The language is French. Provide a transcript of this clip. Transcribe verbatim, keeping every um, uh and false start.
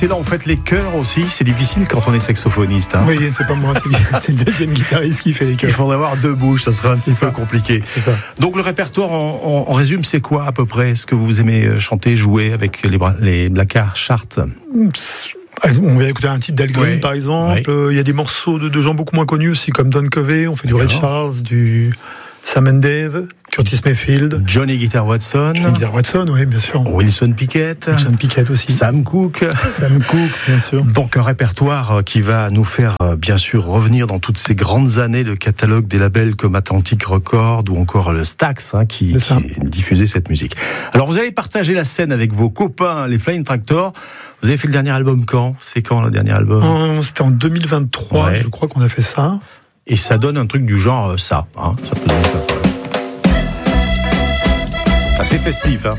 C'est là, on fait les chœurs aussi. C'est difficile quand on est saxophoniste. Hein. Oui, c'est pas moi, c'est, c'est le deuxième guitariste qui fait les chœurs. Il faudrait avoir deux bouches, ça serait un petit c'est peu ça. compliqué. C'est ça. Donc le répertoire, en, en, en résume, c'est quoi à peu près? Est-ce que vous aimez chanter, jouer avec les, les Black Heart? On va écouter un titre d'Al Green, ouais. par exemple. Il ouais. euh, y a des morceaux de, de gens beaucoup moins connus aussi, comme Don Covey. On fait D'accord. du Ray Charles, du Sam and Dave, Curtis Mayfield, Johnny Guitar Watson, Johnny Guitar Watson, oui, bien sûr. Wilson Pickett, Wilson Pickett aussi. Sam Cooke, Sam Cooke, bien sûr. Donc un répertoire qui va nous faire bien sûr revenir dans toutes ces grandes années, le catalogue des labels comme Atlantic Records ou encore le Stax hein, qui, qui diffusait cette musique. Alors vous allez partager la scène avec vos copains, les Flying Tractor. Vous avez fait le dernier album quand? C'est quand le dernier album? euh, C'était en deux mille vingt-trois, ouais. Je crois qu'on a fait ça. Et ça donne un truc du genre ça, hein, ça peut donner ça. C'est festif, hein.